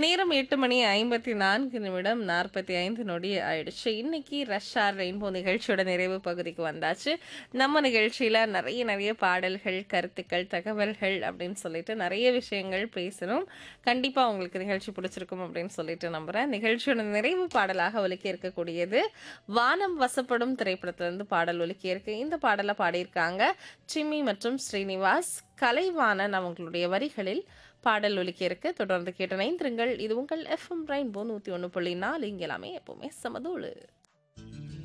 நேரம் 8:54 நொடி ஆயிடுச்சு. இன்னைக்கு ரஷ் ஆர் ரெயின்போ நிகழ்ச்சியோட நிறைவு பகுதிக்கு வந்தாச்சு. நம்ம நிகழ்ச்சியில நிறைய பாடல்கள், கருத்துக்கள், தகவல்கள் அப்படின்னு சொல்லிட்டு நிறைய விஷயங்கள் பேசணும். கண்டிப்பா உங்களுக்கு நிகழ்ச்சி பிடிச்சிருக்கும் அப்படின்னு சொல்லிட்டு நம்புறேன். நிகழ்ச்சியோட நிறைவு பாடலாக ஒலிக்க இருக்கக்கூடியது வானம் வசப்படும் திரைப்படத்திலிருந்து பாடல் ஒலிக்க இருக்கு. இந்த பாடலை பாடியிருக்காங்க சிம்மி மற்றும் ஸ்ரீனிவாஸ். கலைவாணன் அவங்களுடைய வரிகளில் பாடல் ஒலிக்க இருக்கு. தொடர்ந்து கேட்டு இணைந்திருங்கள். இது உங்கள் எஃப்எம் ரெயின்போ 101.4. இங்க எல்லாமே எப்பவுமே சமதோளு.